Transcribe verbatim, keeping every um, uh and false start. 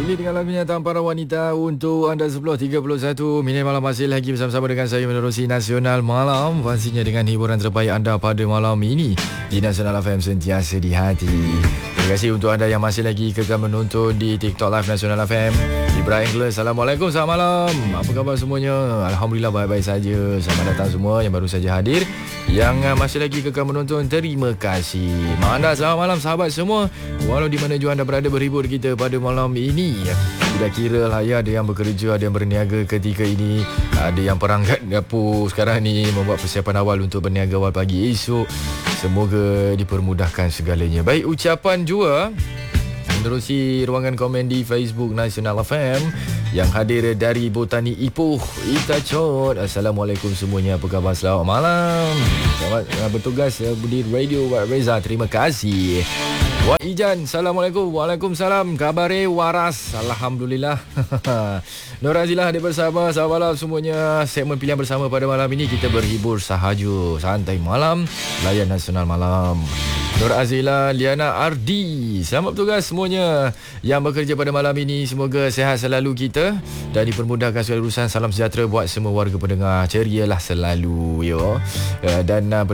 Ini dengan lagunya Tamparan Wanita untuk anda sepuluh tiga puluh satu minit malam, masih lagi bersama-sama dengan saya menerusi Nasional Malam, pastinya dengan hiburan terbaik anda pada malam ini di Nasional F M, sentiasa di hati. Terima kasih untuk anda yang masih lagi kekal menonton di TikTok Live Nasional F M. Ibrahim Gles, Assalamualaikum, selamat malam. Apa khabar semuanya? Alhamdulillah baik-baik saja. Selamat datang semua yang baru saja hadir, yang masih lagi kekal menonton, terima kasih. Anda selamat malam sahabat semua, walau di mana jua anda berada berhibur kita pada malam ini. Tidak kira lah ya, ada yang bekerja, ada yang berniaga ketika ini, ada yang perangkat dapur sekarang ni membuat persiapan awal untuk berniaga awal pagi esok. Semoga dipermudahkan segalanya. Baik, ucapan jua menerusi ruangan komen di Facebook Nasional F M yang hadir dari Botani Ipoh, Ita Chot. Assalamualaikum semuanya, apa khabar? Selamat malam. Selamat bertugas di Radio Wak Reza. Terima kasih. Wak Ijan, Assalamualaikum. Waalaikumsalam. Kabare waras, Alhamdulillah. Nur Azilah hadir bersama. Selamat malam semuanya. Segmen pilihan bersama pada malam ini, kita berhibur sahaja, santai malam, layan Nasional Malam. Nur Azilah, Liana Ardi, selamat bertugas semuanya yang bekerja pada malam ini. Semoga sehat selalu kita dan dipermudahkan segala urusan. Salam sejahtera buat semua warga pendengar. Cerialah selalu, yo. Dan